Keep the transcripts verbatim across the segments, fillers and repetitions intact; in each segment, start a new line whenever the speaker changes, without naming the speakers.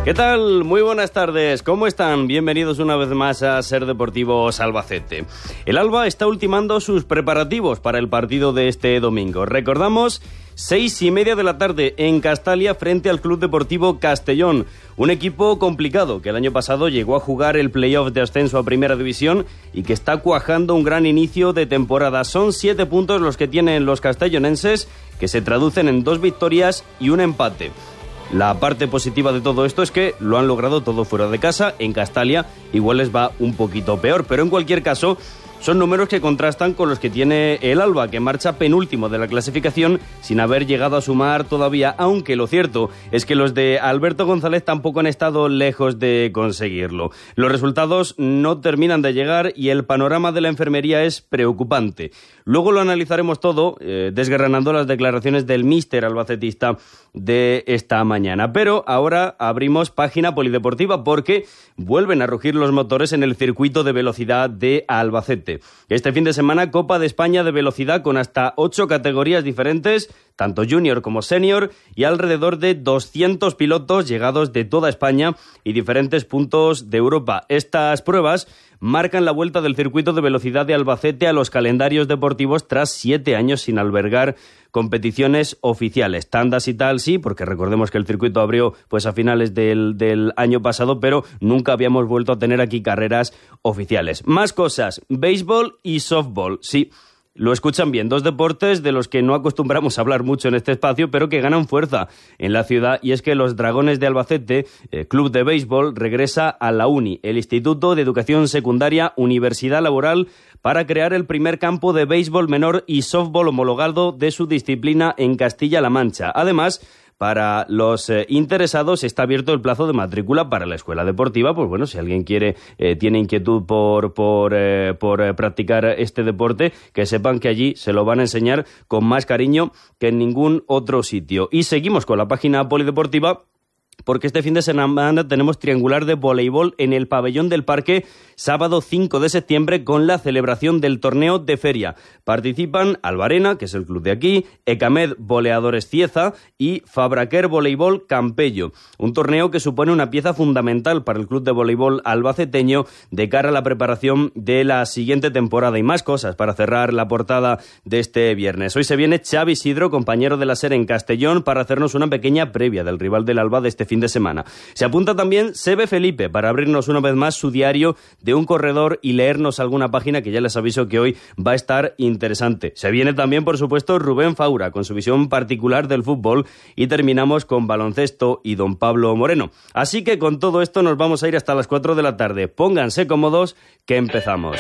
¿Qué tal? Muy buenas tardes. ¿Cómo están? Bienvenidos una vez más a Ser Deportivos Albacete. El Alba está ultimando sus preparativos para el partido de este domingo. Recordamos, seis y media de la tarde en Castalia frente al Club Deportivo Castellón. Un equipo complicado que el año pasado llegó a jugar el playoff de ascenso a Primera División y que está cuajando un gran inicio de temporada. Son siete puntos los que tienen los castellonenses, que se traducen en dos victorias y un empate. La parte positiva de todo esto es que lo han logrado todo fuera de casa. En Castalia igual les va un poquito peor, pero en cualquier caso son números que contrastan con los que tiene el Alba, que marcha penúltimo de la clasificación sin haber llegado a sumar todavía, aunque lo cierto es que los de Alberto González tampoco han estado lejos de conseguirlo. Los resultados no terminan de llegar y el panorama de la enfermería es preocupante. Luego lo analizaremos todo, eh, desgranando las declaraciones del míster albacetista de esta mañana. Pero ahora abrimos página polideportiva porque vuelven a rugir los motores en el circuito de velocidad de Albacete. Este fin de semana, Copa de España de velocidad con hasta ocho categorías diferentes, tanto junior como senior, y alrededor de doscientos pilotos llegados de toda España y diferentes puntos de Europa. Estas pruebas marcan la vuelta del circuito de velocidad de Albacete a los calendarios deportivos tras siete años sin albergar competiciones oficiales. Tandas y tal, sí, porque recordemos que el circuito abrió pues a finales del, del año pasado, pero nunca habíamos vuelto a tener aquí carreras oficiales. Más cosas, béisbol y softball, sí. Lo escuchan bien, dos deportes de los que no acostumbramos a hablar mucho en este espacio, pero que ganan fuerza en la ciudad, y es que los Dragones de Albacete, eh, club de béisbol, regresa a la UNI, el Instituto de Educación Secundaria Universidad Laboral, para crear el primer campo de béisbol menor y softball homologado de su disciplina en Castilla-La Mancha. Además, para los eh, interesados está abierto el plazo de matrícula para la escuela deportiva. Pues bueno, si alguien quiere, eh, tiene inquietud por, por, eh, por eh, practicar este deporte, que sepan que allí se lo van a enseñar con más cariño que en ningún otro sitio. Y seguimos con la página polideportiva, porque este fin de semana tenemos triangular de voleibol en el pabellón del Parque, sábado cinco de septiembre, con la celebración del torneo de feria. Participan Albarena, que es el club de aquí, Ecamed Voleadores Cieza y Fabraquer Voleibol Campello. Un torneo que supone una pieza fundamental para el club de voleibol albaceteño de cara a la preparación de la siguiente temporada. Y más cosas para cerrar la portada de este viernes. Hoy se viene Xavi Isidro, compañero de la SER en Castellón, para hacernos una pequeña previa del rival del Alba de este fin de semana. Se apunta también Sebe Felipe para abrirnos una vez más su diario de un corredor y leernos alguna página que ya les aviso que hoy va a estar interesante. Se viene también, por supuesto, Rubén Faura con su visión particular del fútbol, y terminamos con baloncesto y don Pablo Moreno. Así que con todo esto nos vamos a ir hasta las cuatro de la tarde. Pónganse cómodos que empezamos.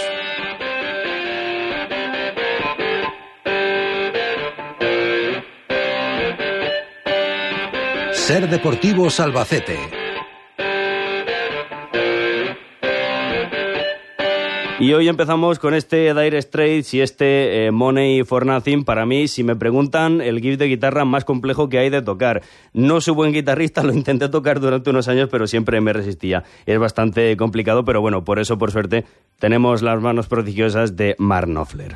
Ser Deportivos Albacete.
Y hoy empezamos con este Dire Straits y este eh, Money for Nothing. Para mí, si me preguntan, el riff de guitarra más complejo que hay de tocar. No soy buen guitarrista, lo intenté tocar durante unos años, pero siempre me resistía. Es bastante complicado, pero bueno, por eso, por suerte, tenemos las manos prodigiosas de Mark Knopfler.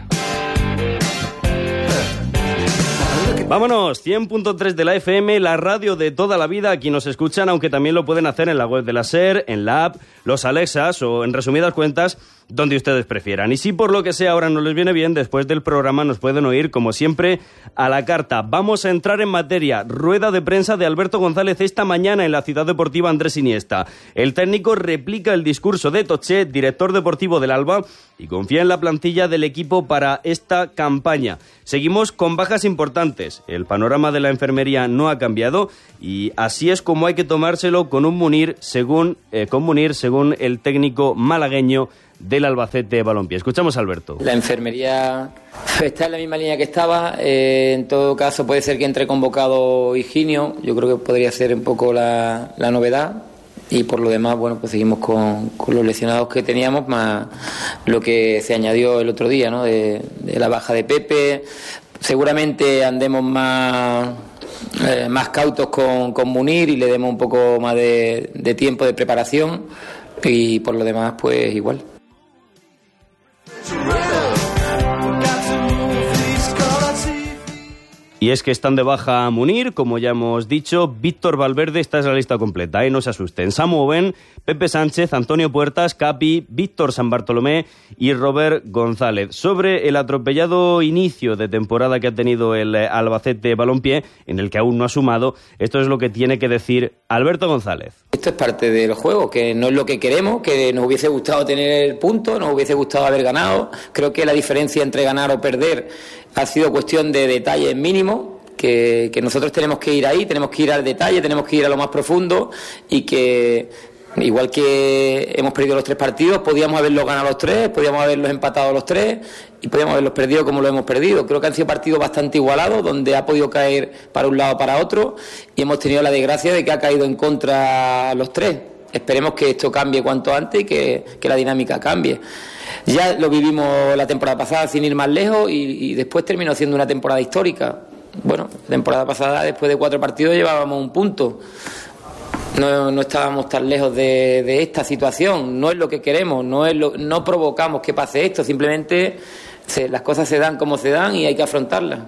Vámonos, cien punto tres de la F M, la radio de toda la vida. Aquí nos escuchan, aunque también lo pueden hacer en la web de la SER, en la app, los Alexas o, en resumidas cuentas, donde ustedes prefieran. Y si por lo que sea ahora no les viene bien, después del programa nos pueden oír, como siempre, a la carta. Vamos a entrar en materia. Rueda de prensa de Alberto González esta mañana en la Ciudad Deportiva Andrés Iniesta. El técnico replica el discurso de Toché, director deportivo del Alba, y confía en la plantilla del equipo para esta campaña. Seguimos con bajas importantes. El panorama de la enfermería no ha cambiado y así es como hay que tomárselo con un Munir, según, eh, con Munir, según el técnico malagueño del Albacete Balompié. Escuchamos a Alberto.
La enfermería está en la misma línea que estaba. Eh, en todo caso puede ser que entre convocado Higinio. Yo creo que podría ser un poco la, la novedad. Y por lo demás, bueno, pues seguimos con, con los lesionados que teníamos, más lo que se añadió el otro día, ¿no? De, de la baja de Pepe. Seguramente andemos más, eh, más cautos con, con Munir y le demos un poco más de, de tiempo de preparación. Y por lo demás, pues igual.
Y es que están de baja Munir, como ya hemos dicho, Víctor Valverde, esta es la lista completa, ¿eh? No se asusten. Samu Oben, Pepe Sánchez, Antonio Puertas, Capi, Víctor San Bartolomé y Robert González. Sobre el atropellado inicio de temporada que ha tenido el Albacete Balompié, en el que aún no ha sumado, esto es lo que tiene que decir Alberto González.
Esto es parte del juego, que no es lo que queremos, que nos hubiese gustado tener el punto, nos hubiese gustado haber ganado. Creo que la diferencia entre ganar o perder ha sido cuestión de detalles mínimos, que, que nosotros tenemos que ir ahí, tenemos que ir al detalle, tenemos que ir a lo más profundo y que, igual que hemos perdido los tres partidos, podíamos haberlos ganado los tres, podíamos haberlos empatado los tres y podíamos haberlos perdido como lo hemos perdido. Creo que han sido partidos bastante igualados, donde ha podido caer para un lado o para otro y hemos tenido la desgracia de que ha caído en contra los tres. Esperemos que esto cambie cuanto antes y que, que la dinámica cambie. Ya lo vivimos la temporada pasada sin ir más lejos y, y después terminó siendo una temporada histórica. Bueno, la temporada pasada, después de cuatro partidos, llevábamos un punto. No, no estábamos tan lejos de, de esta situación. No es lo que queremos, no, es lo, no provocamos que pase esto, simplemente se, las cosas se dan como se dan y hay que afrontarlas.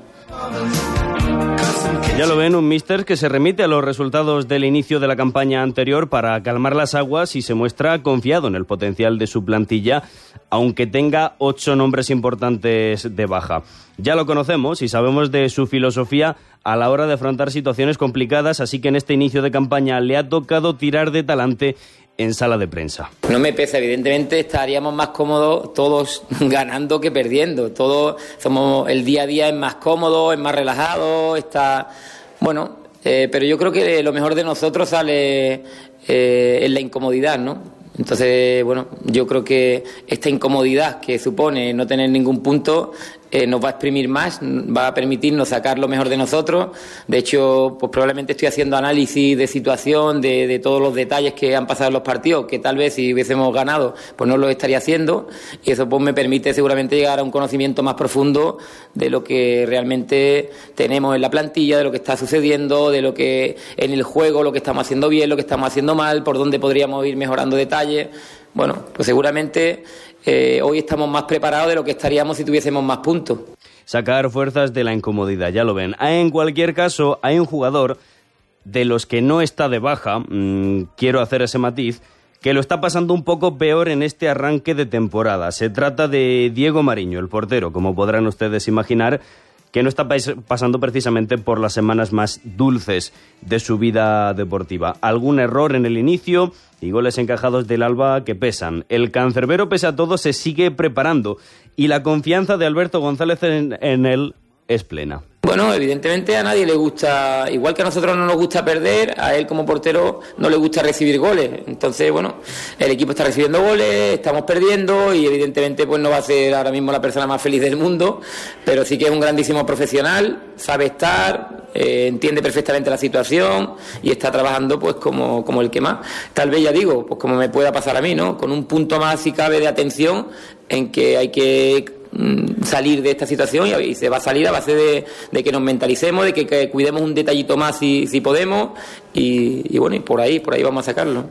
Ya lo ven, un míster que se remite a los resultados del inicio de la campaña anterior para calmar las aguas y se muestra confiado en el potencial de su plantilla, aunque tenga ocho nombres importantes de baja. Ya lo conocemos y sabemos de su filosofía a la hora de afrontar situaciones complicadas, así que en este inicio de campaña le ha tocado tirar de talante en sala de prensa.
No me pesa, evidentemente estaríamos más cómodos todos ganando que perdiendo. Todos somos, el día a día es más cómodo, es más relajado, está bueno, eh, pero yo creo que lo mejor de nosotros sale eh, en la incomodidad, ¿no? Entonces, bueno, yo creo que esta incomodidad que supone no tener ningún punto eh, nos va a exprimir más, va a permitirnos sacar lo mejor de nosotros. De hecho, pues probablemente estoy haciendo análisis de situación, de, de todos los detalles que han pasado en los partidos, que tal vez si hubiésemos ganado, pues no lo estaría haciendo, y eso pues me permite seguramente llegar a un conocimiento más profundo de lo que realmente tenemos en la plantilla, de lo que está sucediendo, de lo que en el juego, lo que estamos haciendo bien, lo que estamos haciendo mal, por dónde podríamos ir mejorando detalles. Bueno, pues seguramente eh, hoy estamos más preparados de lo que estaríamos si tuviésemos más puntos.
Sacar fuerzas de la incomodidad, ya lo ven. En cualquier caso, hay un jugador de los que no está de baja, mmm, quiero hacer ese matiz, que lo está pasando un poco peor en este arranque de temporada. Se trata de Diego Mariño, el portero, como podrán ustedes imaginar, que no está pasando precisamente por las semanas más dulces de su vida deportiva. Algún error en el inicio y goles encajados del Alba que pesan. El cancerbero, pese a todo, se sigue preparando y la confianza de Alberto González en, en él es plena.
Bueno, evidentemente a nadie le gusta, igual que a nosotros no nos gusta perder, a él como portero no le gusta recibir goles. Entonces, bueno, el equipo está recibiendo goles, estamos perdiendo y evidentemente pues no va a ser ahora mismo la persona más feliz del mundo, pero sí que es un grandísimo profesional, sabe estar, eh, entiende perfectamente la situación y está trabajando pues como, como el que más. Tal vez, ya digo, pues como me pueda pasar a mí, ¿no? Con un punto más, si cabe, de atención en que hay que salir de esta situación y, y se va a salir a base de, de que nos mentalicemos, de que, que cuidemos un detallito más si, si podemos y, y bueno, y por ahí, por ahí vamos a sacarlo.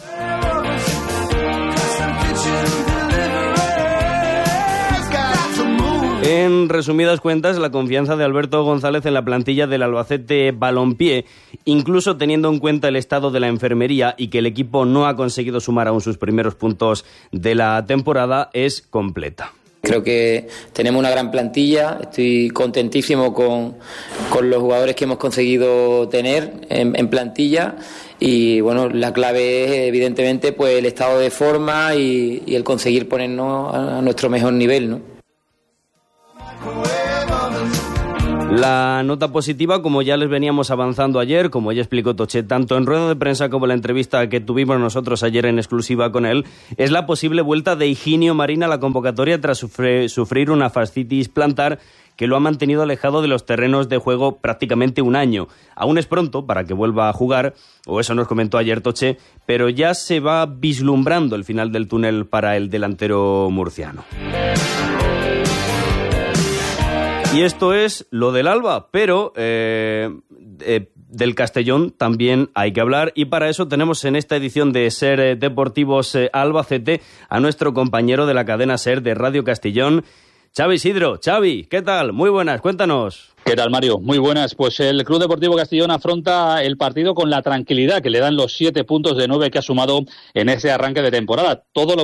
En resumidas cuentas, la confianza de Alberto González en la plantilla del Albacete Balompié, incluso teniendo en cuenta el estado de la enfermería y que el equipo no ha conseguido sumar aún sus primeros puntos de la temporada, es completa.
Creo que tenemos una gran plantilla, estoy contentísimo con, con los jugadores que hemos conseguido tener en, en plantilla y bueno, la clave es evidentemente pues el estado de forma y, y el conseguir ponernos a, a nuestro mejor nivel, ¿no?
La nota positiva, como ya les veníamos avanzando ayer, como ya explicó Toche, tanto en rueda de prensa como en la entrevista que tuvimos nosotros ayer en exclusiva con él, es la posible vuelta de Higinio Marín a la convocatoria tras sufre, sufrir una fascitis plantar que lo ha mantenido alejado de los terrenos de juego prácticamente un año. Aún es pronto para que vuelva a jugar, o eso nos comentó ayer Toche, pero ya se va vislumbrando el final del túnel para el delantero murciano. Y esto es lo del Alba, pero eh, eh, del Castellón también hay que hablar y para eso tenemos en esta edición de Ser Deportivos eh, Albacete a nuestro compañero de la cadena Ser de Radio Castellón, Xavi Isidro. Xavi, ¿qué tal? Muy buenas, cuéntanos.
¿Qué tal, Mario? Muy buenas. Pues el Club Deportivo Castellón afronta el partido con la tranquilidad que le dan los siete puntos de nueve que ha sumado en ese arranque de temporada. Todo lo